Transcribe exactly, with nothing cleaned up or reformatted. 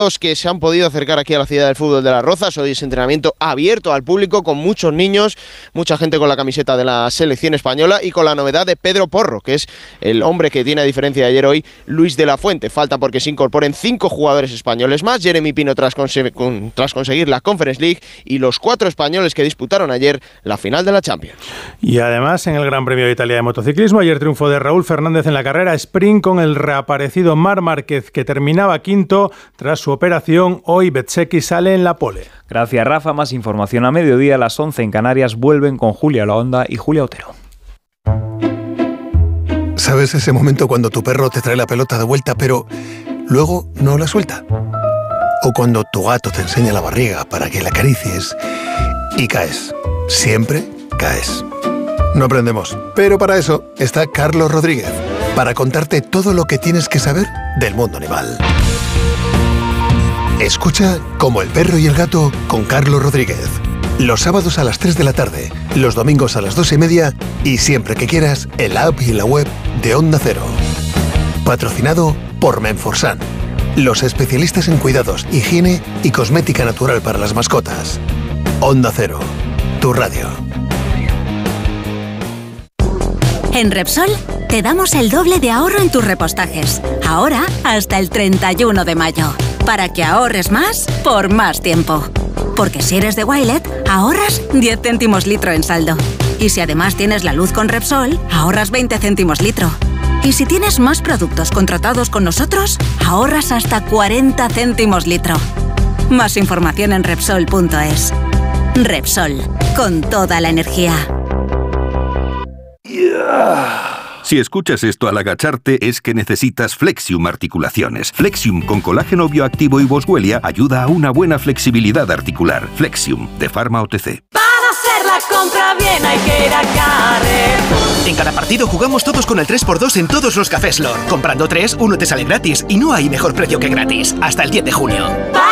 que se han podido acercar aquí a la ciudad del fútbol de Las Rozas. Hoy es entrenamiento abierto al público con muchos niños, mucha gente con la camiseta de la selección española y con la novedad de Pedro Porro, que es el hombre que tiene, a diferencia de ayer hoy, Luis de la Fuente. Falta porque se incorporen cinco jugadores españoles más, Jeremy Pino tras, conse- con, tras conseguir la Conference League y los cuatro españoles que disputaron ayer la final de la Champions. Y además en el Gran Premio de Italia de motociclismo, ayer triunfo de Raúl Fernández en la carrera sprint con el reaparecido Marc Márquez, que terminaba quinto tras su operación. Hoy Bezzecchi sale en la pole. Gracias, Rafa. Más información a mediodía. A las once en Canarias vuelven con Julia Laonda y Julia Otero. ¿Sabes ese momento cuando tu perro te trae la pelota de vuelta pero luego no la suelta? O cuando tu gato te enseña la barriga para que la acaricies y caes. Siempre caes. No aprendemos, pero para eso está Carlos Rodríguez, para contarte todo lo que tienes que saber del mundo animal. Escucha Como el perro y el gato con Carlos Rodríguez. Los sábados a las tres de la tarde, los domingos a las dos y media y siempre que quieras en la app y en la web de Onda Cero. Patrocinado por Menforsan, los especialistas en cuidados, higiene y cosmética natural para las mascotas. Onda Cero, tu radio. En Repsol te damos el doble de ahorro en tus repostajes. Ahora hasta el treinta y uno de mayo. Para que ahorres más por más tiempo. Porque si eres de Wilet, ahorras diez céntimos litro en saldo. Y si además tienes la luz con Repsol, ahorras veinte céntimos litro. Y si tienes más productos contratados con nosotros, ahorras hasta cuarenta céntimos litro. Más información en Repsol punto es. Repsol, con toda la energía. Si escuchas esto al agacharte es que necesitas Flexium Articulaciones. Flexium con colágeno bioactivo y boswellia ayuda a una buena flexibilidad articular. Flexium, de Pharma O T C. Para hacer la compra bien hay que ir a Carrefour. En cada partido jugamos todos con el tres por dos en todos los cafés Lord. Comprando tres, uno te sale gratis. Y no hay mejor precio que gratis. Hasta el diez de junio. Para